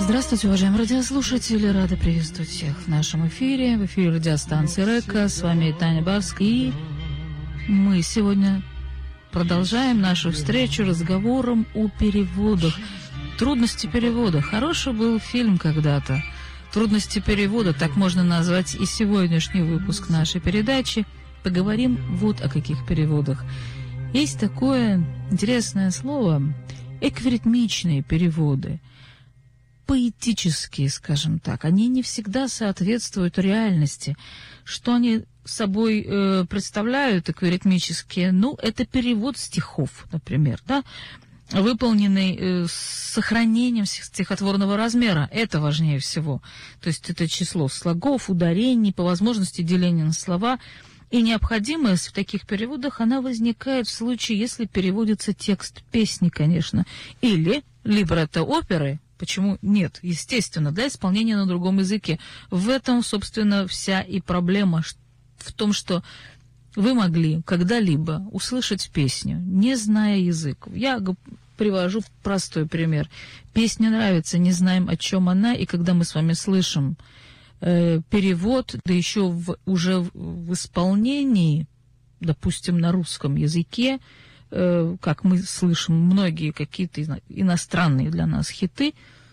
Здравствуйте, уважаемые радиослушатели. Рада приветствовать всех в нашем эфире. В эфире радиостанции РЭКа. С вами Таня Барск. И мы сегодня продолжаем нашу встречу разговором о переводах. Трудности перевода. Хороший был фильм когда-то. Трудности перевода, так можно назвать и сегодняшний выпуск нашей передачи. Поговорим вот о каких переводах. Есть такое интересное слово – эквиритмичные переводы. Поэтические, скажем так, они не всегда соответствуют реальности. Что они собой представляют, эквиритмические? Ну, это перевод стихов, например, да, выполненный с сохранением стихотворного размера. Это важнее всего. То есть это число слогов, ударений, по возможности деления на слова. И необходимость в таких переводах, она возникает в случае, если переводится текст песни, конечно, или либретто оперы. Почему нет? Естественно, для исполнения на другом языке. В этом, собственно, вся и проблема в том, что вы могли когда-либо услышать песню, не зная язык. Я привожу простой пример. Песня нравится, не знаем, о чем она, и когда мы с вами слышим перевод, да еще уже в исполнении, допустим, на русском языке, как мы слышим многие какие-то иностранные для нас хиты,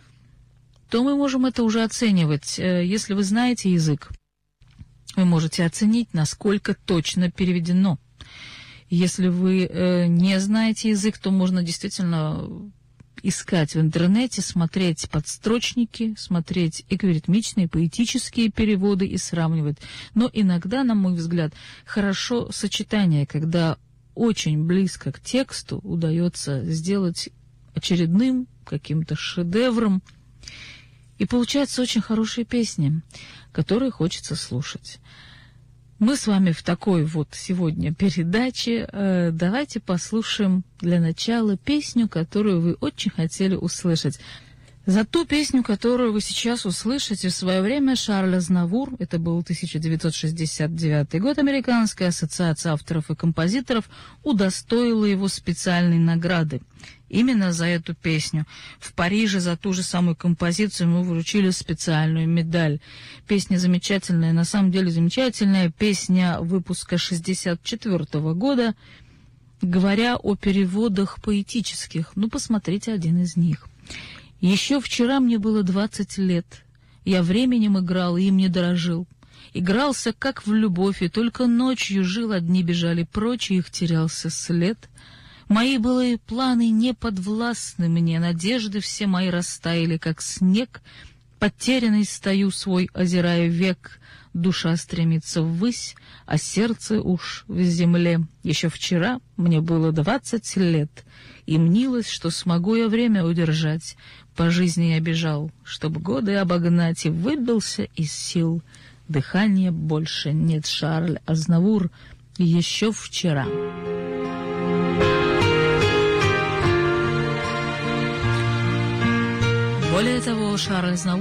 то мы можем это уже оценивать. Если вы знаете язык, вы можете оценить, насколько точно переведено. Если вы не знаете язык, то можно действительно искать в интернете, смотреть подстрочники, смотреть эквиритмичные, поэтические переводы и сравнивать. Но иногда, на мой взгляд, хорошо сочетание, когда очень близко к тексту удается сделать очередным каким-то шедевром. И получаются очень хорошие песни, которые хочется слушать. Мы с вами в такой вот сегодня передаче. Давайте послушаем для начала песню, которую вы очень хотели услышать. За ту песню, которую вы сейчас услышите, в свое время Шарль Азнавур, это был 1969 год, Американская ассоциация авторов и композиторов удостоила его специальной награды. Именно за эту песню. В Париже за ту же самую композицию ему вручили специальную медаль. Песня замечательная, на самом деле замечательная. Песня выпуска 1964 года, говоря о переводах поэтических. Ну, посмотрите один из них. «Еще вчера мне было 20 лет. Я временем играл и им не дорожил. Игрался, как в любовь, и только ночью жил, а дни бежали прочь, и их терялся след. Мои былые планы не подвластны мне, надежды все мои растаяли, как снег. Потерянный стою свой, озирая век, душа стремится ввысь, а сердце уж в земле. Еще вчера мне было 20 лет, и мнилось, что смогу я время удержать. По жизни я бежал, чтобы годы обогнать, и выбился из сил. Дыхания больше нет. Шарль Азнавур. Еще вчера. Более того, Шарль Азнавур